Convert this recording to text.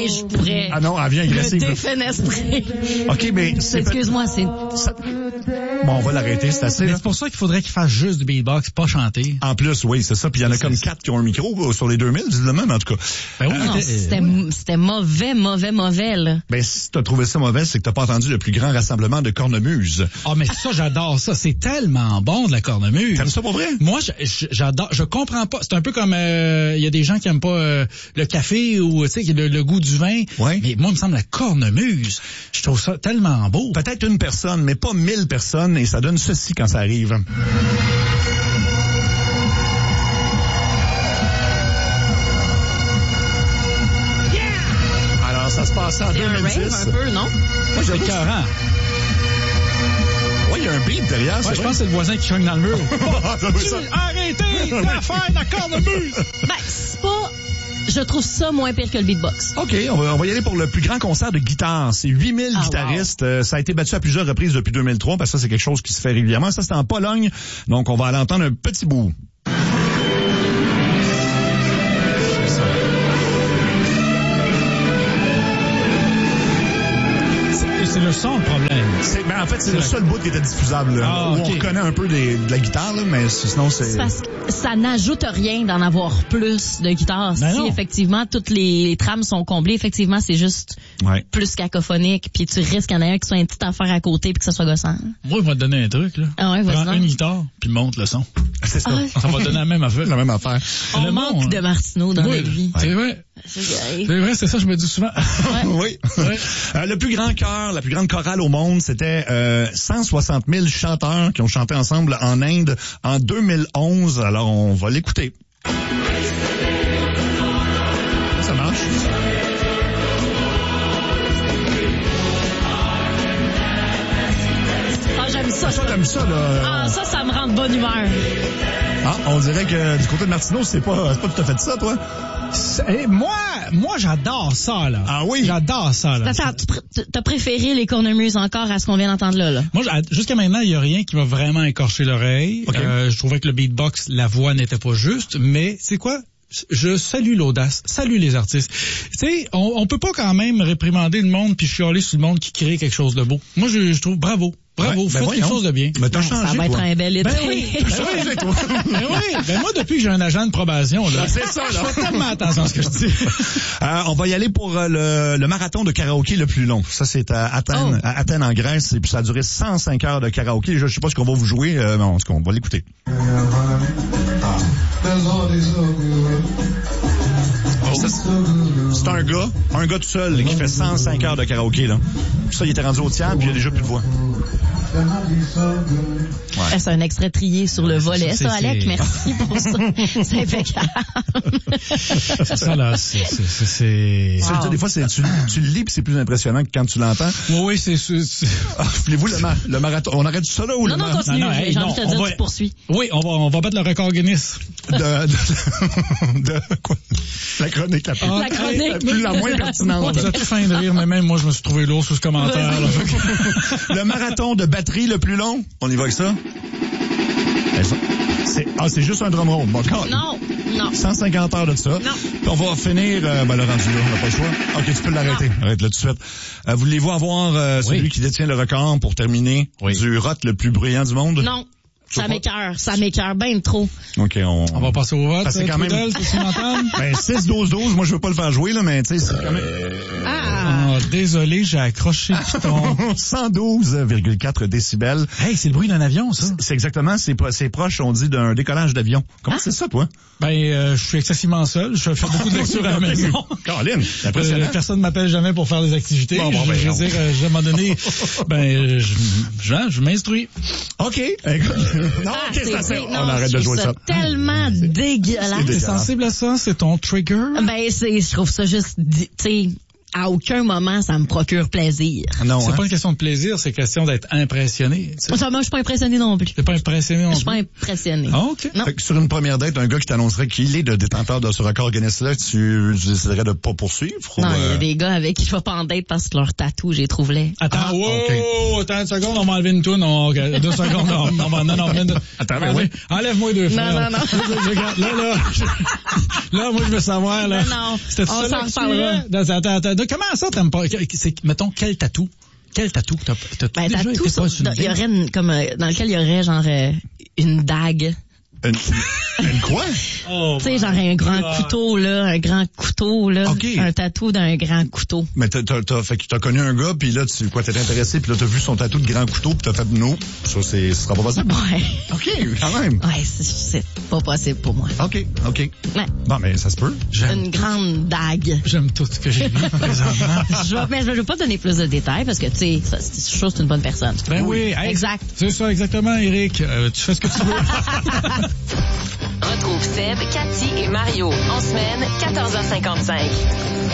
hey, je pourrais... Ah non, elle vient agressive. Me défenestrer. OK, mais... Excuse-moi, c'est... Bon, on va l'arrêter, c'est assez. Mais c'est pour ça qu'il faudrait qu'il fasse juste du beatbox, pas chanter. En plus, oui, c'est ça. Puis il y en a comme 4 qui ont un micro sur les 2000, visiblement, mais en tout cas. Ben oui, non, c'était mauvais, là. Ben, si t'as trouvé ça mauvais, c'est que t'as pas entendu le plus grand rassemblement de cornemuse. Ah, mais ça, j'adore ça. C'est tellement bon, de la cornemuse. T'aimes ça pour vrai? Moi, j'adore. Je comprends pas. C'est un peu comme, il y a des gens qui aiment pas le café ou, tu sais, le goût du vin. Ouais. Mais moi, il me semble la cornemuse. Je trouve ça tellement beau. Peut-être une personne, mais pas 1000 personnes, et ça donne ceci quand ça arrive. Alors, ça se passe en 2010. C'est un rave un peu, non? Moi, c'est écœurant. Oui, il y a un beat derrière. Ouais, je pense que c'est le voisin qui cogne dans le mur. Arrêtez de faire la cornemuse! Ben, c'est pas... Je trouve ça moins pire que le beatbox. OK, on va y aller pour le plus grand concert de guitare. C'est 8000 guitaristes. Wow. Ça a été battu à plusieurs reprises depuis 2003, parce que ça, c'est quelque chose qui se fait régulièrement. Ça, c'était en Pologne. Donc, on va aller entendre un petit bout. C'est le son, le problème. Ben, en fait, c'est le seul bout qui était diffusable, là, où on reconnaît un peu de la guitare, là, mais sinon, c'est... Parce que ça n'ajoute rien d'en avoir plus de guitare. Ben si, non. effectivement, toutes les trames sont comblées, effectivement, c'est juste plus cacophonique, puis tu risques qu'il y en ait un qui soit une petite affaire à côté puis que ça soit gossant. Moi, il va te donner un truc, là. Ah ouais, prends une guitare, puis monte le son. C'est ça. Ça va te donner la même affaire. La même affaire. On manque de Martineau dans notre vie. C'est vrai. C'est vrai, c'est ça, je me dis souvent. Oui. Le plus grand chœur, la plus grande chorale au monde, c'était 160 000 chanteurs qui ont chanté ensemble en Inde en 2011. Alors, on va l'écouter. Ça marche. Ah, j'aime ça. Toi, t'aimes ça, là? Ah, ça me rend de bonne humeur. Ah, on dirait que du côté de Martineau, c'est pas tout à fait ça, toi? Moi, j'adore ça, là. Ah oui? J'adore ça, là. Attends, t'as préféré les cornemuses encore à ce qu'on vient d'entendre là? Moi, jusqu'à maintenant, il n'y a rien qui m'a vraiment écorché l'oreille. Okay. Je trouvais que le beatbox, la voix n'était pas juste, mais c'est quoi? Je salue l'audace, salue les artistes. Tu sais, on peut pas quand même réprimander le monde puis chialer sur le monde qui crée quelque chose de beau. Moi, je trouve bravo, faites quelque chose de bien. Mais t'as changé, ça va être un bel été. Ben oui, moi, depuis que j'ai un agent de probation, là, c'est ça, là. Je fais tellement attention à ce que je dis. On va y aller pour le marathon de karaoké le plus long. Ça, c'est à Athènes, en Grèce, et puis ça a duré 105 heures de karaoké. Je sais pas ce qu'on va vous jouer, mais en tout cas, on va l'écouter. C'est un gars tout seul qui fait 105 heures de karaoké, là. Ça, il était rendu au tiers, puis il a déjà plus de voix. Ouais. C'est un extrait trié sur le volet, ça, Alec. Merci pour ça. C'est impeccable. Ça, là, c'est... Wow. Des fois, tu le lis, puis c'est plus impressionnant que quand tu l'entends. Oui, c'est... Voulez-vous le marathon? On arrête ça, là, ou non, continue. J'ai envie de te dire, tu poursuis. Oui, on va battre le record Guinness. De quoi? La chronique. La chronique. La moins pertinente. Vous êtes fin de rire, mais même moi, je me suis trouvé lourd sous ce commentaire. Le marathon de batterie le plus long. On y va avec ça? C'est juste un drum roll. Bon, non. 150 heures de ça. Non. Puis on va finir, le rendu là, on n'a pas le choix. OK, tu peux l'arrêter. Arrête là tout de suite. Voulez-vous avoir celui qui détient le record pour terminer du rot le plus bruyant du monde? Non. Ça m'écœure bien trop. OK, on va passer au vote. C'est quand même... 6-12-12, moi je veux pas le faire jouer, là, mais tu sais, c'est quand même... désolé, j'ai accroché le piton. 112,4 décibels. Hey, c'est le bruit d'un avion, ça. C'est exactement, c'est proche, on dit, d'un décollage d'avion. Comment c'est ça, toi? Je suis excessivement seul. Je fais beaucoup de lectures à la maison. Caroline, personne m'appelle jamais pour faire des activités. Je veux dire, à un moment donné, je m'instruis. OK. On arrête de jouer ça. C'est tellement dégueulasse. T'es sensible à ça? C'est ton trigger? Je trouve ça juste, tu sais, à aucun moment, ça me procure plaisir. Non, c'est pas une question de plaisir, c'est question d'être impressionné. Moi, je suis pas impressionné non plus. T'es pas impressionné non plus? Je suis pas impressionné. Ah, OK. Non. Fait que sur une première date, un gars qui t'annoncerait qu'il est le détenteur de ce record Guinness-là, tu déciderais de pas poursuivre? Non, il y a des gars avec qui je vais pas en date parce que leur tatou, j'ai trouvé. Attends, attends une seconde, on va enlever une toune. 2 secondes, non. Attends, enlève-moi 2 fois. Non. Là, moi, je veux savoir, là. Non, c'était on ça s'en reparlera. Attends. Comment ça, t'aimes pas? Mettons, quel tatou? Quel tatou que t'as déjà tatou, été pas sur il y aurait dans lequel il y aurait genre une dague. Une quoi? Tu sais, genre un grand couteau, là. Okay. Un tatou d'un grand couteau. Mais t'as connu un gars, puis là, t'es intéressé, puis là, t'as vu son tatou de grand couteau, puis t'as fait non. Ça, ce sera pas possible. Ouais. OK, quand même. Ouais, c'est pas possible pour moi. OK. Ouais. Bon, mais ça se peut. Une grande dague. J'aime tout ce que j'ai vu présentement. Mais je veux pas donner plus de détails parce que, tu sais, je trouve que c'est une bonne personne. Ben oui. Exact. C'est ça, exactement, Eric. Tu fais ce que tu veux. Retrouve Seb, Cathy et Mario en semaine 14h55.